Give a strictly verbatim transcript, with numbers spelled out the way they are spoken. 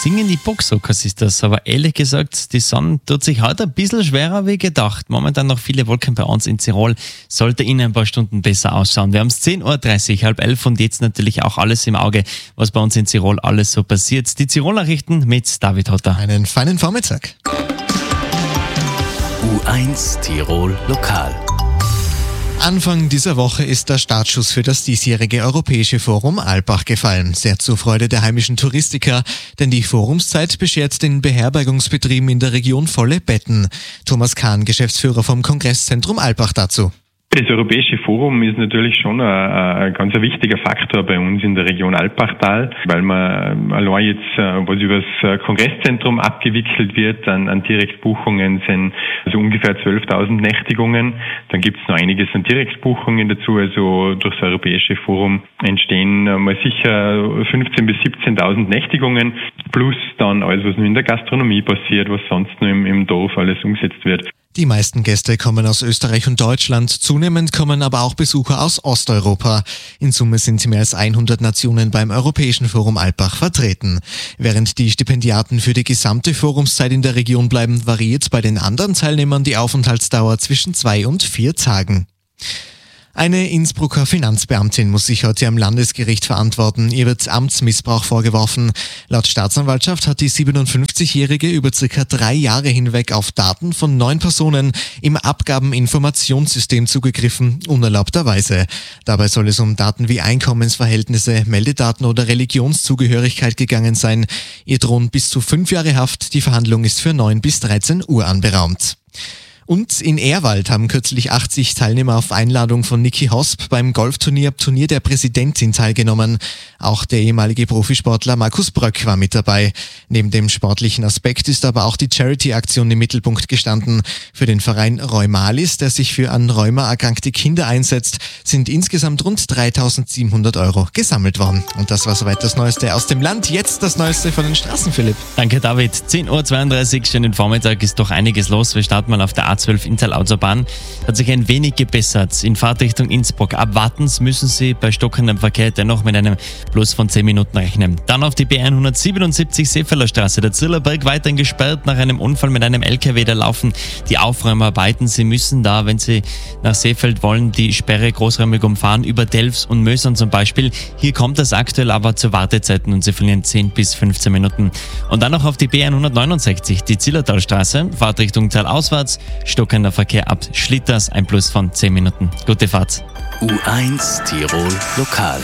Singen die Boxhockers ist das, aber ehrlich gesagt, die Sonne tut sich heute ein bisschen schwerer wie gedacht. Momentan noch viele Wolken bei uns in Tirol, sollte in ein paar Stunden besser ausschauen. Wir haben es zehn Uhr dreißig, halb elf und jetzt natürlich auch alles im Auge, was bei uns in Tirol alles so passiert. Die Tirol-Nachrichten mit David Hotter. Einen feinen Vormittag. U eins Tirol Lokal. Anfang dieser Woche ist der Startschuss für das diesjährige Europäische Forum Alpbach gefallen. Sehr zur Freude der heimischen Touristiker, denn die Forumszeit beschert den Beherbergungsbetrieben in der Region volle Betten. Thomas Kahn, Geschäftsführer vom Kongresszentrum Alpbach, dazu. Das Europäische Forum ist natürlich schon ein, ein ganz ein wichtiger Faktor bei uns in der Region Alpbachtal, weil man allein jetzt, was über das Kongresszentrum abgewickelt wird, an, an Direktbuchungen sind also ungefähr zwölftausend Nächtigungen. Dann gibt es noch einiges an Direktbuchungen dazu, also durch das Europäische Forum entstehen mal sicher fünfzehntausend bis siebzehntausend Nächtigungen, plus dann alles, was nur in der Gastronomie passiert, was sonst nur im, im Dorf alles umgesetzt wird. Die meisten Gäste kommen aus Österreich und Deutschland, zunehmend kommen aber auch Besucher aus Osteuropa. In Summe sind mehr als hundert Nationen beim Europäischen Forum Alpbach vertreten. Während die Stipendiaten für die gesamte Forumszeit in der Region bleiben, variiert bei den anderen Teilnehmern die Aufenthaltsdauer zwischen zwei und vier Tagen. Eine Innsbrucker Finanzbeamtin muss sich heute am Landesgericht verantworten. Ihr wird Amtsmissbrauch vorgeworfen. Laut Staatsanwaltschaft hat die siebenundfünfzigjährige über circa drei Jahre hinweg auf Daten von neun Personen im Abgabeninformationssystem zugegriffen, unerlaubterweise. Dabei soll es um Daten wie Einkommensverhältnisse, Meldedaten oder Religionszugehörigkeit gegangen sein. Ihr drohen bis zu fünf Jahre Haft. Die Verhandlung ist für neun bis dreizehn Uhr anberaumt. Und in Ehrwald haben kürzlich achtzig Teilnehmer auf Einladung von Niki Hosp beim Golfturnier Turnier der Präsidentin teilgenommen. Auch der ehemalige Profisportler Markus Bröck war mit dabei. Neben dem sportlichen Aspekt ist aber auch die Charity-Aktion im Mittelpunkt gestanden. Für den Verein Rheumalis, der sich für an Rheuma erkrankte Kinder einsetzt, sind insgesamt rund dreitausendsiebenhundert Euro gesammelt worden. Und das war soweit das Neueste aus dem Land. Jetzt das Neueste von den Straßen, Philipp. Danke, David. zehn Uhr zweiunddreißig, schönen Vormittag, ist doch einiges los. Wir starten mal auf der A zwölf Inntal-Autobahn. Hat sich ein wenig gebessert. In Fahrtrichtung Innsbruck. Ab Wattens müssen Sie bei stockendem Verkehr dennoch mit einem Plus von zehn Minuten rechnen. Dann auf die B hundertsiebenundsiebzig Seefelder Straße. Der Zillerberg weiterhin gesperrt nach einem Unfall mit einem L K W. Da laufen die Aufräumarbeiten. Sie müssen da, wenn Sie nach Seefeld wollen, die Sperre großräumig umfahren, über Delfs und Mösern zum Beispiel. Hier kommt das aktuell aber zu Wartezeiten und Sie verlieren zehn bis fünfzehn Minuten. Und dann noch auf die B hundertneunundsechzig, die Zillertalstraße. Fahrtrichtung talauswärts. Stockender Verkehr ab Schlitters, ein Plus von zehn Minuten. Gute Fahrt. U eins Tirol Lokal.